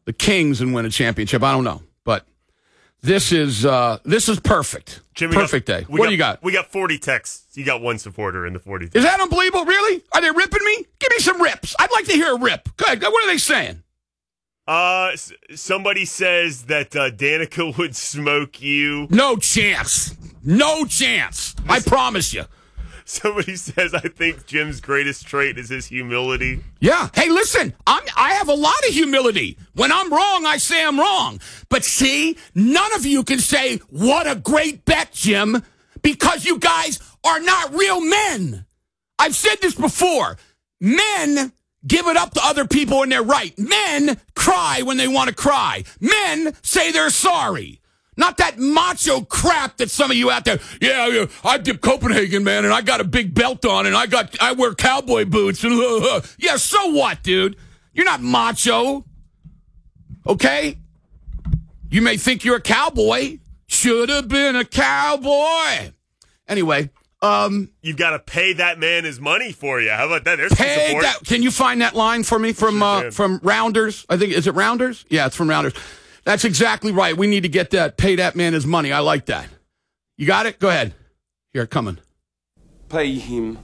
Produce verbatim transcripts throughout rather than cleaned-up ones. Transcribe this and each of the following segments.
the Kings and win a championship. I don't know, but this is uh, this is perfect. Jim, perfect got, day. What got, do you got? We got forty texts. You got one supporter in the forty. Is that unbelievable? Really? Are they ripping me? Give me some rips. I'd like to hear a rip. Go ahead. What are they saying? Uh, s- somebody says that uh, Danica would smoke you. No chance. No chance. I promise you. Somebody says, I think Jim's greatest trait is his humility. Yeah. Hey, listen, I'm, I have a lot of humility. When I'm wrong, I say I'm wrong. But see, none of you can say, what a great bet, Jim, because you guys are not real men. I've said this before. Men give it up to other people when they're right. Men cry when they want to cry. Men say they're sorry. Not that macho crap that some of you out there, yeah, yeah, I did Copenhagen, man, and I got a big belt on, and I got, I wear cowboy boots, and uh, uh. yeah, so what, dude? You're not macho, okay? You may think you're a cowboy. Should have been a cowboy. Anyway, um, you've got to pay that man his money for you. How about that? There's pay some support. That. Can you find that line for me from sure uh, can. from Rounders? I think is it Rounders? Yeah, it's from Rounders. That's exactly right. We need to get that, pay that man his money. I like that. You got it? Go ahead. Here, coming. Pay him.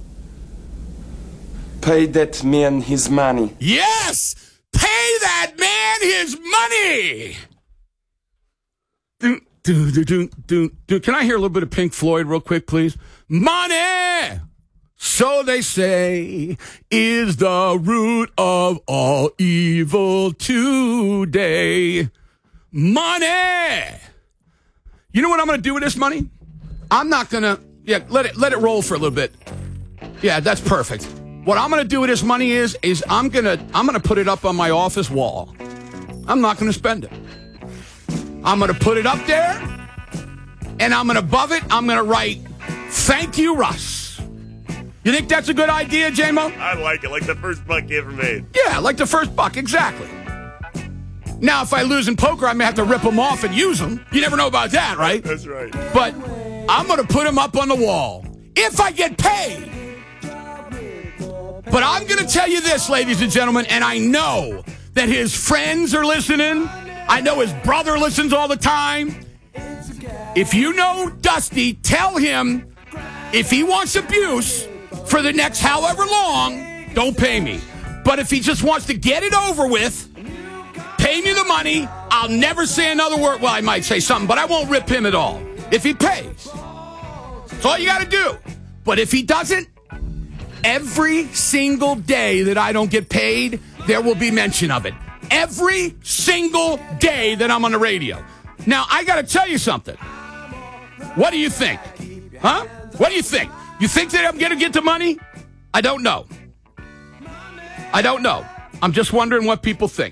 Pay that man his money. Yes! Pay that man his money! Do, do, do, do, do, do. Can I hear a little bit of Pink Floyd real quick, please? Money! So they say, is the root of all evil today. Money! You know what I'm going to do with this money? I'm not going to, yeah, let it let it roll for a little bit. Yeah, that's perfect. What I'm going to do with this money is, is I'm going to I'm going to put it up on my office wall. I'm not going to spend it. I'm going to put it up there, and I'm going to above it, I'm going to write, thank you, Russ. You think that's a good idea, J-Mo? I like it, like the first buck you ever made. Yeah, like the first buck, exactly. Now, if I lose in poker, I may have to rip them off and use them. You never know about that, right? That's right. But I'm going to put them up on the wall if I get paid. But I'm going to tell you this, ladies and gentlemen, and I know that his friends are listening. I know his brother listens all the time. If you know Dusty, tell him if he wants abuse for the next however long, don't pay me. But if he just wants to get it over with, pay me the money. I'll never say another word. Well, I might say something, but I won't rip him at all. If he pays. That's all you got to do. But if he doesn't, every single day that I don't get paid, there will be mention of it. Every single day that I'm on the radio. Now, I got to tell you something. What do you think? Huh? What do you think? You think that I'm going to get the money? I don't know. I don't know. I'm just wondering what people think.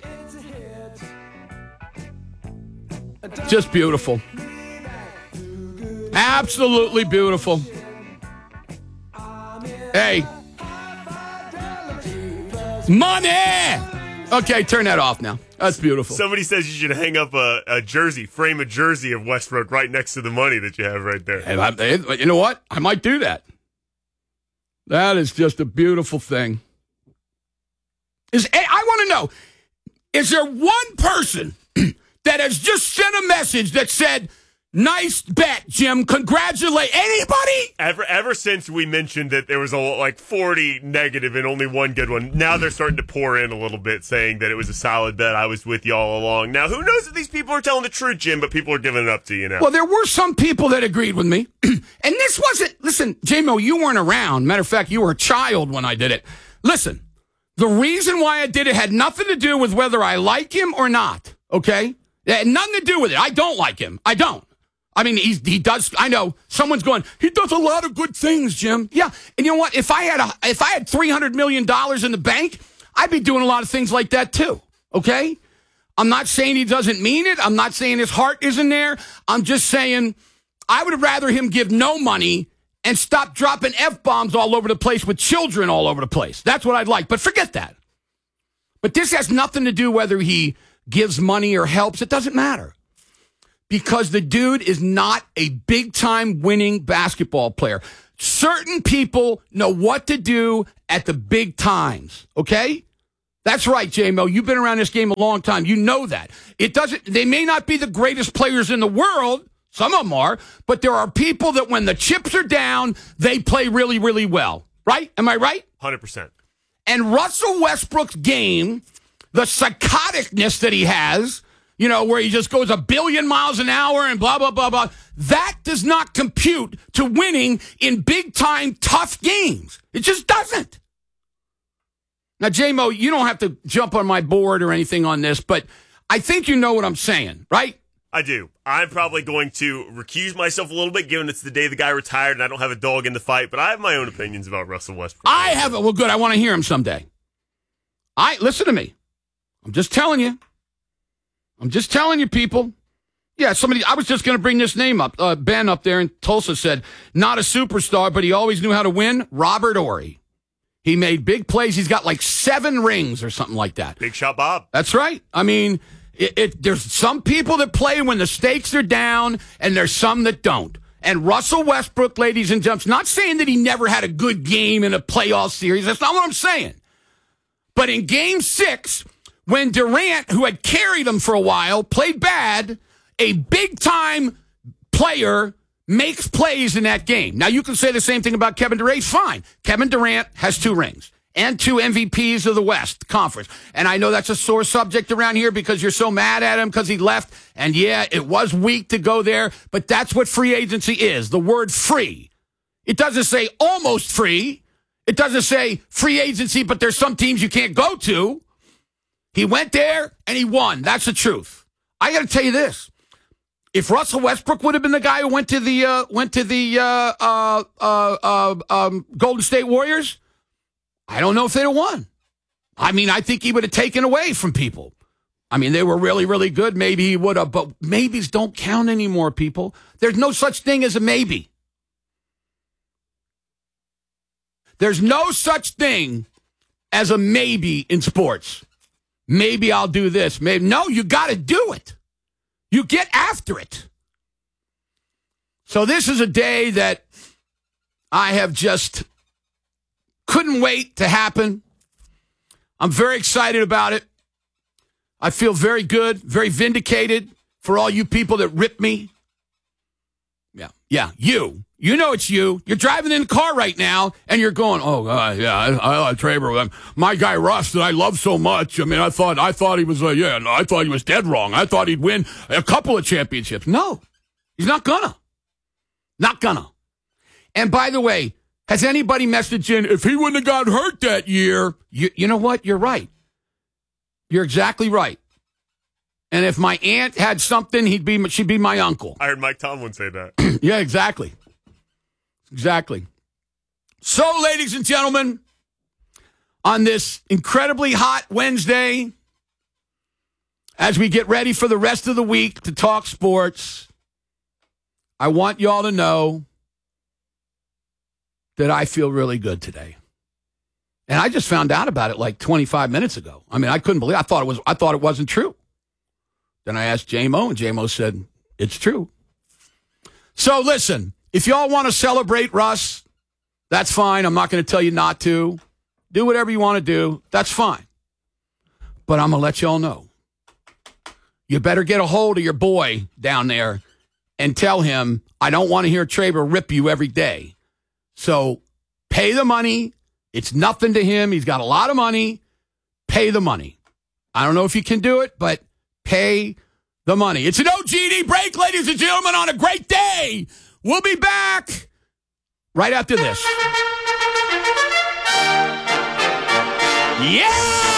Just beautiful. Absolutely beautiful. Hey. Money! Okay, turn that off now. That's beautiful. Somebody says you should hang up a, a jersey, frame a jersey of Westbrook right next to the money that you have right there. And I, you know what? I might do that. That is just a beautiful thing. Is I want to know, is there one person that has just sent a message that said, nice bet, Jim, congratulate anybody? Ever ever since we mentioned that there was a, like forty negative and only one good one, now they're starting to pour in a little bit saying that it was a solid bet. I was with you all along. Now, who knows if these people are telling the truth, Jim, but people are giving it up to you now. Well, there were some people that agreed with me. And this wasn't, listen, J-Mo, you weren't around. Matter of fact, you were a child when I did it. Listen, the reason why I did it had nothing to do with whether I like him or not, okay? It had nothing to do with it. I don't like him. I don't. I mean, he's, he does, I know, someone's going, he does a lot of good things, Jim. Yeah, and you know what? If I had a, if I had three hundred million dollars in the bank, I'd be doing a lot of things like that too, okay? I'm not saying he doesn't mean it. I'm not saying his heart isn't there. I'm just saying I would rather him give no money and stop dropping F-bombs all over the place with children all over the place. That's what I'd like, but forget that. But this has nothing to do whether he gives money or helps. It doesn't matter. Because the dude is not a big-time winning basketball player. Certain people know what to do at the big times, okay? That's right, J-Mo. You've been around this game a long time. You know that. It doesn't. They may not be the greatest players in the world. Some of them are. But there are people that when the chips are down, they play really, really well. Right? Am I right? one hundred percent. And Russell Westbrook's game, the psychoticness that he has, you know, where he just goes a billion miles an hour and blah, blah, blah, blah, that does not compute to winning in big-time, tough games. It just doesn't. Now, J-Mo, you don't have to jump on my board or anything on this, but I think you know what I'm saying, right? I do. I'm probably going to recuse myself a little bit, given it's the day the guy retired and I don't have a dog in the fight, but I have my own opinions about Russell Westbrook. I have. Well, good. I want to hear him someday. I Listen to me. I'm just telling you. I'm just telling you, people. Yeah, somebody, I was just going to bring this name up. Uh, Ben up there in Tulsa said, not a superstar, but he always knew how to win. Robert Horry. He made big plays. He's got like seven rings or something like that. Big shot Bob. That's right. I mean, it, it, there's some people that play when the stakes are down, and there's some that don't. And Russell Westbrook, ladies and gents, not saying that he never had a good game in a playoff series. That's not what I'm saying. But in game six, when Durant, who had carried him for a while, played bad, a big-time player makes plays in that game. Now, you can say the same thing about Kevin Durant. Fine. Kevin Durant has two rings and two M V Ps of the West Conference. And I know that's a sore subject around here because you're so mad at him because he left. And, yeah, it was weak to go there, but that's what free agency is, the word free. It doesn't say almost free. It doesn't say free agency, but there's some teams you can't go to. He went there, and he won. That's the truth. I got to tell you this. If Russell Westbrook would have been the guy who went to the uh, went to the uh, uh, uh, uh, um, Golden State Warriors, I don't know if they'd have won. I mean, I think he would have taken away from people. I mean, they were really, really good. Maybe he would have, but maybes don't count anymore, people. There's no such thing as a maybe. There's no such thing as a maybe in sports. Maybe I'll do this. Maybe no, you got to do it. You get after it. So this is a day that I have just couldn't wait to happen. I'm very excited about it. I feel very good, very vindicated for all you people that rip me. Yeah, yeah, you. You know it's you. You're driving in the car right now, and you're going, "Oh God, yeah, I, I like Traber. My guy Russ that I love so much. I mean, I thought, I thought he was, uh, yeah, no, I thought he was dead wrong. I thought he'd win a couple of championships. No, he's not gonna, not gonna. And by the way, has anybody messaged in if he wouldn't have got hurt that year? You, you know what? You're right. You're exactly right. And if my aunt had something, he'd be, she'd be my uncle. I heard Mike Tomlin say that. Yeah, exactly. Exactly. So, ladies and gentlemen, on this incredibly hot Wednesday, as we get ready for the rest of the week to talk sports, I want y'all to know that I feel really good today. And I just found out about it like twenty-five minutes ago. I mean, I couldn't believe it. I thought it was I thought it wasn't true. Then I asked J-Mo, and J-Mo said, it's true. So, listen. If y'all want to celebrate Russ, that's fine. I'm not going to tell you not to. Do whatever you want to do. That's fine. But I'm going to let y'all know. You better get a hold of your boy down there and tell him, I don't want to hear Traber rip you every day. So pay the money. It's nothing to him. He's got a lot of money. Pay the money. I don't know if you can do it, but pay the money. It's an O G D break, ladies and gentlemen, on a great day. We'll be back right after this. Yeah!